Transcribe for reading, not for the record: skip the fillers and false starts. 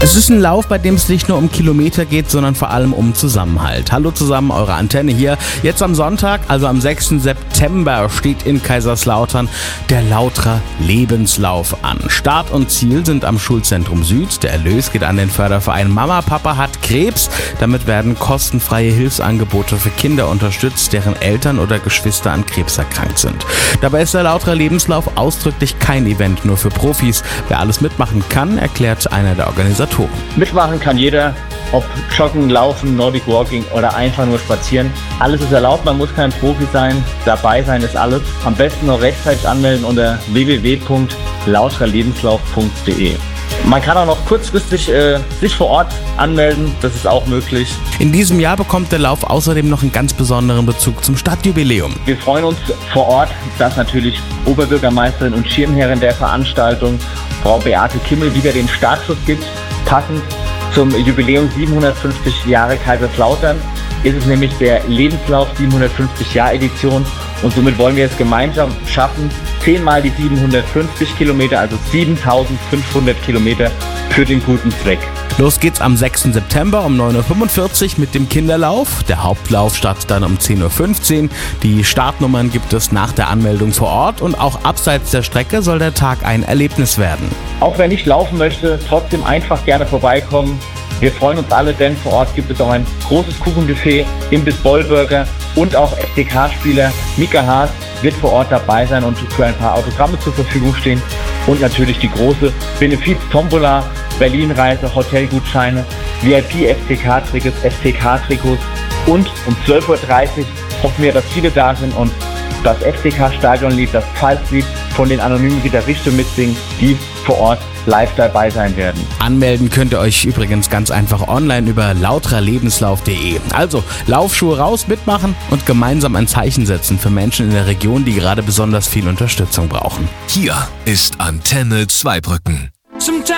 Es ist ein Lauf, bei dem es nicht nur um Kilometer geht, sondern vor allem um Zusammenhalt. Hallo zusammen, eure Antenne hier. Jetzt am Sonntag, also am 6. September, steht in Kaiserslautern der Lautra Lebenslauf an. Start und Ziel sind am Schulzentrum Süd. Der Erlös geht an den Förderverein Mama, Papa hat Krebs. Damit werden kostenfreie Hilfsangebote für Kinder unterstützt, deren Eltern oder Geschwister an Krebs erkrankt sind. Dabei ist der Lautra Lebenslauf ausdrücklich kein Event nur für Profis. Wer alles mitmachen kann, erklärt einer der Organisatoren. Mitmachen kann jeder, ob Joggen, Laufen, Nordic Walking oder einfach nur spazieren. Alles ist erlaubt, man muss kein Profi sein, dabei sein ist alles. Am besten noch rechtzeitig anmelden unter www.lautralebenslauf.de. Man kann auch noch kurzfristig sich vor Ort anmelden, das ist auch möglich. In diesem Jahr bekommt der Lauf außerdem noch einen ganz besonderen Bezug zum Stadtjubiläum. Wir freuen uns vor Ort, dass natürlich Oberbürgermeisterin und Schirmherrin der Veranstaltung, Frau Beate Kimmel, wieder den Startschuss gibt. Passend zum Jubiläum 750 Jahre Kaiserslautern ist es nämlich der Lebenslauf 750-Jahr-Edition und somit wollen wir es gemeinsam schaffen, 10 mal die 750 Kilometer, also 7500 Kilometer für den guten Zweck. Los geht's am 6. September um 9.45 Uhr mit dem Kinderlauf. Der Hauptlauf startet dann um 10.15 Uhr. Die Startnummern gibt es nach der Anmeldung vor Ort und auch abseits der Strecke soll der Tag ein Erlebnis werden. Auch wer nicht laufen möchte, trotzdem einfach gerne vorbeikommen. Wir freuen uns alle, denn vor Ort gibt es auch ein großes Kuchenbuffet, Imbiss Bollburger und auch FCK-Spieler Mika Haas wird vor Ort dabei sein und für ein paar Autogramme zur Verfügung stehen. Und natürlich die große Benefiz-Tombola, Berlin-Reise, Hotelgutscheine, VIP-FCK-Trikots, FCK-Trikots und um 12.30 Uhr hoffen wir, dass viele da sind und das FCK-Stadionlied, das Pfalzlied von den anonymen Gitarristen mitsingen, die vor Ort live dabei sein werden. Anmelden könnt ihr euch übrigens ganz einfach online über lautralebenslauf.de. Also Laufschuhe raus, mitmachen und gemeinsam ein Zeichen setzen für Menschen in der Region, die gerade besonders viel Unterstützung brauchen. Hier ist Antenne Zweibrücken.